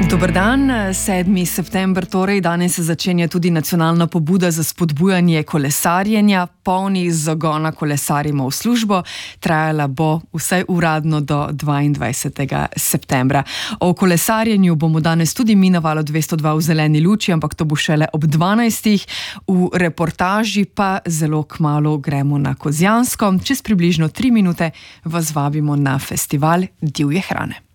Dober dan, 7. september, torej danes se začenja tudi nacionalna pobuda za spodbujanje kolesarjenja. Polni zagona kolesarimo v službo, trajala bo vsaj uradno do 22. septembra. O kolesarjenju bomo danes tudi mi na Valu 202 v zeleni luči, ampak to bo šele ob 12. V reportaži pa zelo kmalu gremo na Kozjansko. Čez približno 3 minute vas vabimo na festival divje hrane.